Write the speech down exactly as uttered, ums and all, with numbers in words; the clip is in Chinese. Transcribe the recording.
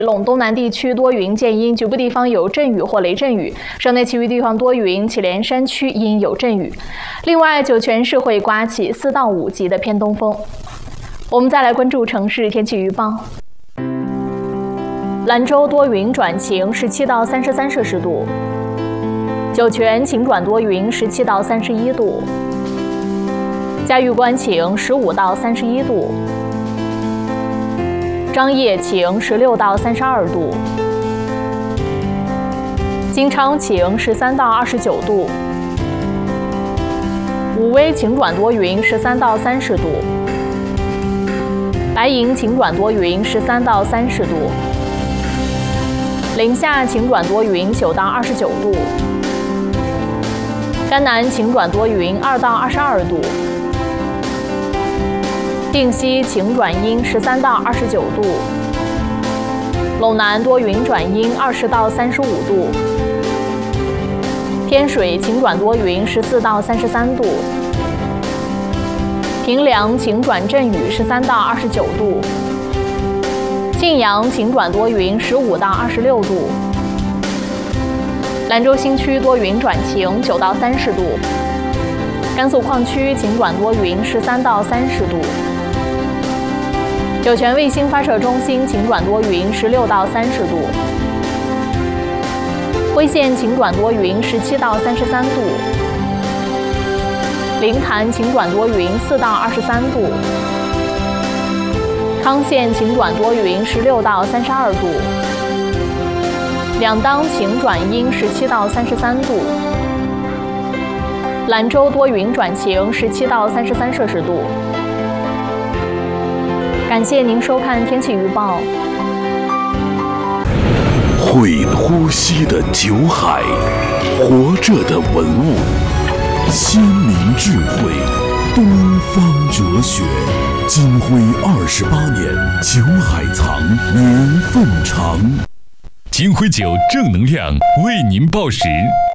陇东南地区多云见阴，局部地方有阵雨或雷阵雨；省内其余地方多云，祁连山区阴有阵雨。另外，酒泉市会刮起四到五级的偏东风。我们再来关注城市天气预报。兰州多云转晴，十七到三十三摄氏度；酒泉晴转多云，十七到三十一度；嘉峪关晴，十五到三十一度；张掖晴，十六到三十二度；金昌晴，十三到二十九度；武威晴转多云，十三到三十度；白银晴转多云，十三到三十度；临夏晴转多云，九到二十九度；甘南晴转多云，二到二十二度；定西晴转阴，十三到二十九度；陇南多云转阴，二十到三十五度；天水晴转多云，十四到三十三度；平凉晴转阵雨，十三到二十九度；晋阳晴转多云，十五到二十六度；兰州新区多云转晴，九到三十度；甘肃矿区晴转多云，十三到三十度；酒泉卫星发射中心晴转多云，十六到三十度；辉县晴转多云，十七到三十三度；临潭晴转多云，四到二十三度；康县晴转多云，十六到三十二度；两当晴转阴，十七到三十三度；兰州多云转晴，十七到三十三摄氏度。感谢您收看天气预报。 会呼吸的酒海，活着的文物，先民智慧，东方哲学。金辉二十八年，酒海藏，年份长。 金辉酒正能量为您报时。